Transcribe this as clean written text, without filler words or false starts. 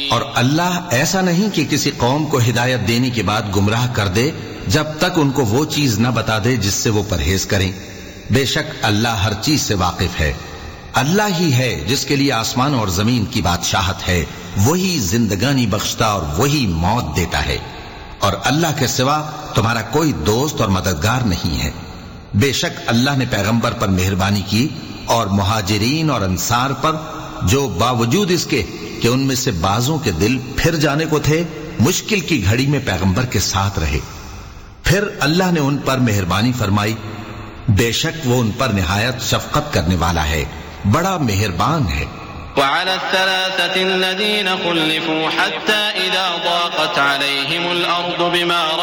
और अल्लाह ऐसा नहीं कि किसी कौम को हिदायत देने के बाद गुमराह कर दे जब तक उनको वो चीज न बता दे जिससे वो परहेज करें। बेशक अल्लाह हर चीज से वाकिफ है। अल्लाह ही है जिसके लिए आसमान और जमीन की बादशाहत है। वही जिंदगानी बख्शता और वही मौत देता है, और अल्लाह के सिवा तुम्हारा कोई दोस्त और मददगार नहीं है। बेशक अल्लाह ने पैगंबर पर मेहरबानी की और मुहाजिरीन और अंसार पर, जो बावजूद इसके कि उनमें से बाजों के दिल फिर जाने को थे, मुश्किल की घड़ी में पैगंबर के साथ रहे। फिर अल्लाह ने उन पर मेहरबानी फरमाई। बेशक वो उन पर निहायत शफकत करने वाला है, बड़ा मेहरबान है। وعلى الثلاثة الذين خلفوا حتى إذا ضاقت عليهم الأرض بما